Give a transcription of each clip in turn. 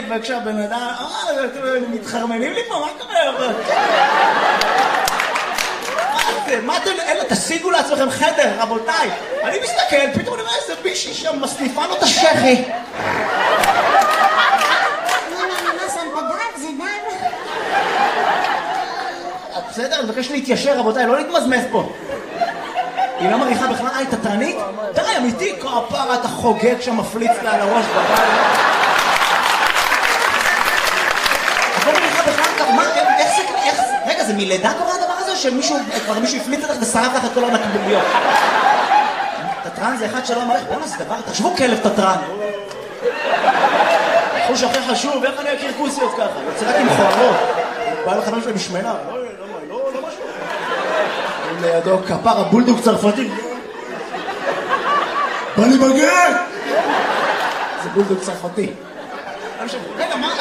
וכשהבן אדם, מתחרמנים לי פה, מה קורה? מה אתם, אלה, תשיגו לעצמכם חדר, רבותיי. אני מסתכל, פתאום אני אומר איזה בישי שם מסניפה לו את השכי. בסדר, אני מבקש להתיישר, רבותיי, לא להתמזמז פה. היא לא מריחה בכלל, היא תתרנית? די, אמיתי, כפרה, אתה חוגג שם, מפליץ לה על הראש בבית. את לא מריחה בכלל, מה, איך, רגע, זה מלידה קורה הדבר הזה, שמישהו, כבר מישהו הפליץ לך ושרף לך את כל הנקבוביות? תתרן זה אחד שלא מריח, בואו נעשה דבר, תחשבו כלב תתרן. חוש הכי חשוב, איך אני אכיר כוסיות ככה? יוצא רק עם חוערות. בא לך משהו משמנה, לא משהו. לידו כפר הבולדוג צרפתי. בא לי בגן! זה בולדוג צרפתי. רגע, מה?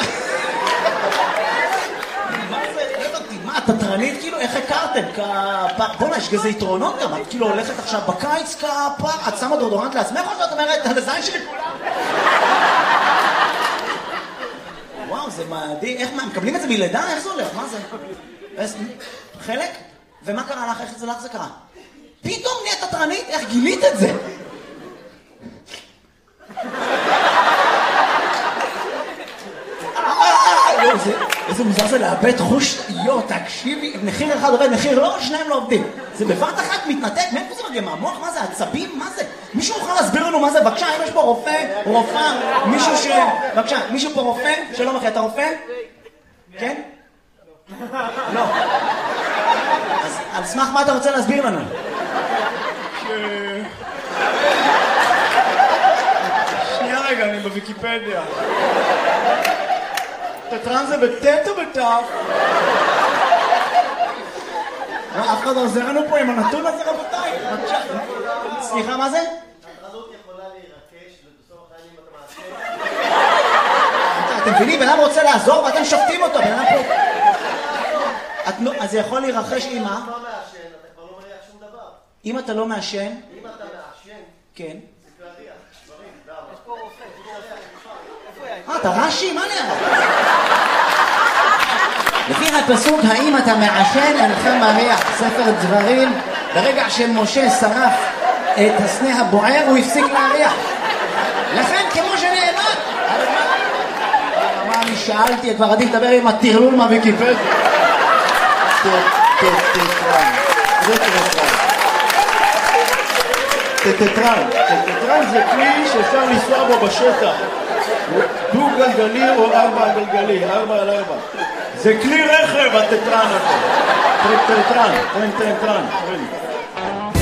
מה זה? מה, התתרנית כאילו? איך הכרתם? בוא'נה, יש כזה יתרונות גם. את כאילו הולכת עכשיו בקיץ כפר, את שמה דורדורנט לעצמך או שאת אומרת, הזין שלי כולם? וואו, זה מעדי, איך מה, מקבלים את זה מלידה? איך זה הולך? מה זה? חלק? ומה קרה לך? איך זה לך זה קרה? פתאום נהיית תתרנית? איך גילית את זה? איזה מוזר זה לאבד חוש, תקשיבי, מחיר אחד עובד, מחיר לא, שניים לא עובדים. זה בבת אחת מתנתק, מאיפה זה מגיע? מהמוח? מה זה? עצבים? מה זה? מישהו יכול להסביר לנו מה זה? בבקשה, אם יש פה רופא, רופאה, מישהו בבקשה, מישהו פה רופא? שלום אחי, אתה רופא? כן? לא. אז על סמך מה אתה רוצה להסביר לנו? שנייה רגע, אני בוויקיפדיה. תתרן זה בטט או בטף? אף אחד עוזר לנו פה עם הנתון הזה, רבותיי. סליחה, מה זה? התרנות יכולה להירקש ובסוף החיים אתה מעשה. אתם מבינים, בן אדם רוצה לעזור ואתם שופטים אותו. אז זה יכול להירחש עם מה? אם אתה לא מעשן, אתה כבר לא מריח שום דבר. אם אתה לא מעשן? אם אתה מעשן, כן. זה כבר ריח. דברים, דם. יש פה רופא. אתה רש"י? מה נראה? לפי הפסוק, האם אתה מעשן אינך מריח, ספר דברים, ברגע שמשה שרף את הסנה הבוער הוא הפסיק להריח. לכן כמו שנאמר, מה אני שאלתי, כבר עדיף לדבר עם הטרלול מהוויקיפדיה. טטרן זה כלי שאפשר לנסוע בו בשטח. דו גלגלי או 4 גלגלי, 4 על 4. זה כלי רכב הטטרן הזה. טטרן.